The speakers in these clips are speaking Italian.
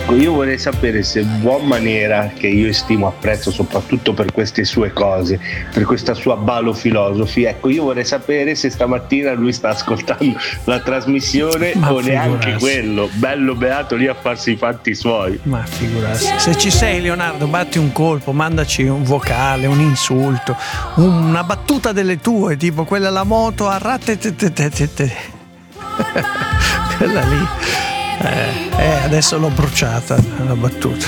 Ecco, io vorrei sapere se Buon Maniera, che io stimo, apprezzo soprattutto per queste sue cose, per questa sua balofilosofi, ecco, io vorrei sapere se stamattina lui sta ascoltando la trasmissione o neanche quello, bello beato lì a farsi i fatti suoi. Ma figurarsi. Se ci sei, Leonardo, batti un colpo, mandaci un vocale, un insulto, una battuta delle tue, tipo quella alla moto a quella lì. Adesso l'ho bruciata la battuta.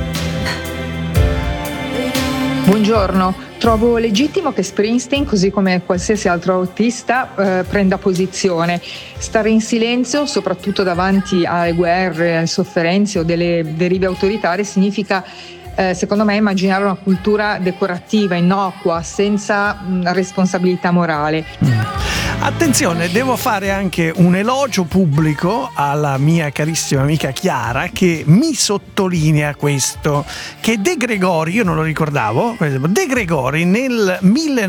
Buongiorno, trovo legittimo che Springsteen, così come qualsiasi altro autista, prenda posizione. Stare in silenzio, soprattutto davanti alle guerre, alle sofferenze o delle derive autoritarie, significa secondo me immaginare una cultura decorativa, innocua, senza responsabilità morale. Attenzione, devo fare anche un elogio pubblico alla mia carissima amica Chiara, che mi sottolinea questo, che De Gregori, io non lo ricordavo, De Gregori nel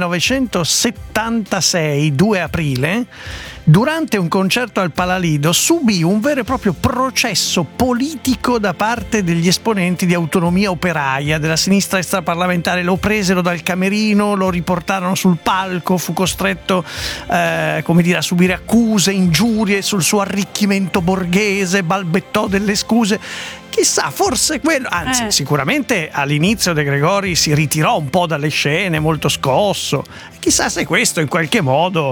1976, 2 aprile, durante un concerto al Palalido, subì un vero e proprio processo politico da parte degli esponenti di Autonomia Operaia, della sinistra extraparlamentare. Lo presero dal camerino, lo riportarono sul palco, fu costretto a subire accuse, ingiurie sul suo arricchimento borghese, balbettò delle scuse. Chissà, forse quello, anzi sicuramente all'inizio De Gregori si ritirò un po' dalle scene, molto scosso. Chissà se questo in qualche modo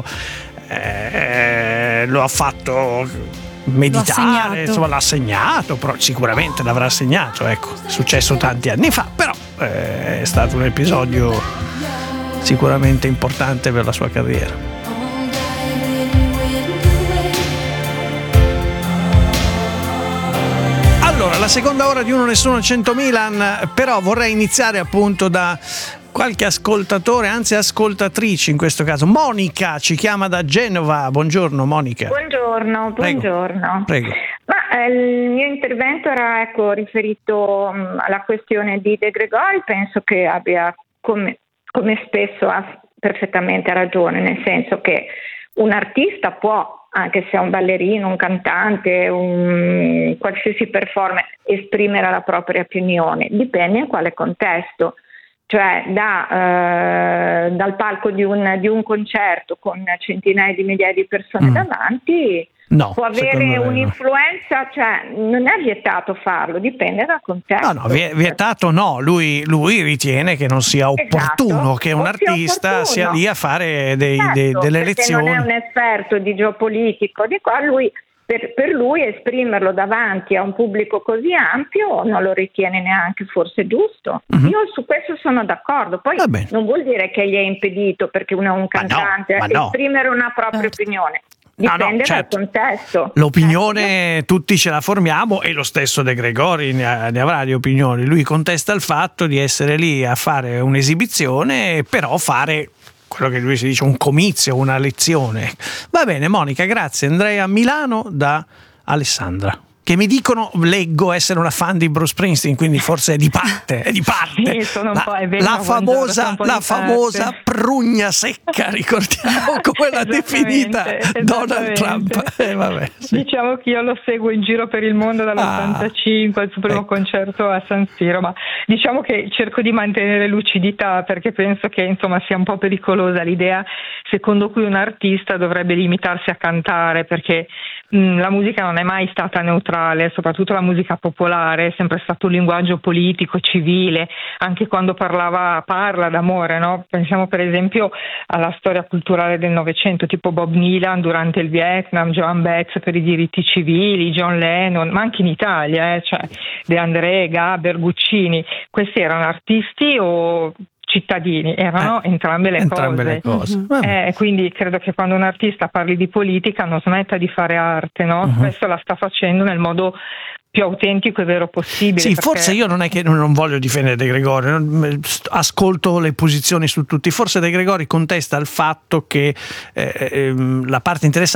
lo ha fatto meditare, insomma l'ha segnato, però sicuramente l'avrà segnato, ecco, è successo tanti anni fa, però è stato un episodio sicuramente importante per la sua carriera. Allora, la seconda ora di Uno Nessuno 100 Milan, però vorrei iniziare appunto da qualche ascoltatore, anzi ascoltatrice in questo caso. Monica ci chiama da Genova. Buongiorno Monica. Buongiorno. Prego. Ma il mio intervento era riferito alla questione di De Gregori. Penso che abbia, come spesso ha perfettamente ragione, nel senso che un artista può, anche se è un ballerino, un cantante, un qualsiasi performer, esprimere la propria opinione, dipende in quale contesto. Cioè dal palco di un concerto con centinaia di migliaia di persone davanti, può avere un'influenza, cioè non è vietato farlo, dipende dal contesto. No, vietato no, lui ritiene che non sia opportuno che un artista sia lì a fare delle lezioni. Non è un esperto di geopolitico, di qua lui. Per lui esprimerlo davanti a un pubblico così ampio non lo ritiene neanche forse giusto. Io su questo sono d'accordo. Poi non vuol dire che gli è impedito, perché uno è un cantante, esprimere una propria opinione. Dipende dal contesto. L'opinione tutti ce la formiamo, e lo stesso De Gregori ne avrà di opinioni. Lui contesta il fatto di essere lì a fare un'esibizione, però fare quello che lui si dice un comizio, una lezione. Va bene Monica, grazie. Andrei a Milano da Alessandra, che mi dicono, leggo, essere una fan di Bruce Springsteen, quindi forse è di parte. Sì, sono un po', è vero, la famosa prugna secca, ricordiamo come l'ha definita Donald Trump. Vabbè, sì. Diciamo che io lo seguo in giro per il mondo dall'85 al suo primo concerto a San Siro, ma diciamo che cerco di mantenere lucidità, perché penso che insomma sia un po' pericolosa l'idea secondo cui un artista dovrebbe limitarsi a cantare, perché la musica non è mai stata neutrale, soprattutto la musica popolare, è sempre stato un linguaggio politico, civile, anche quando parla d'amore, no? Pensiamo per esempio alla storia culturale del Novecento, tipo Bob Dylan durante il Vietnam, Joan Baez per i diritti civili, John Lennon, ma anche in Italia, cioè De André, Gaber, Guccini, questi erano artisti o cittadini, erano entrambe le cose. Quindi credo che quando un artista parli di politica non smetta di fare arte, no? Questo la sta facendo nel modo più autentico e vero possibile. Sì, forse io non è che non voglio difendere De Gregori, ascolto le posizioni su tutti. Forse De Gregori contesta il fatto che la parte interessante